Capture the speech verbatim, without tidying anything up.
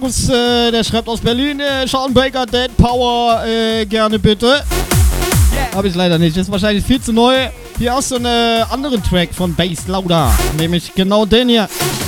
Markus, äh, der schreibt aus Berlin, äh, Sean Baker, Dead Power, äh, gerne bitte. Yeah. Habe ich leider nicht, ist wahrscheinlich viel zu neu. Hier hast du einen anderen Track von Bass Lauda, nämlich genau den hier.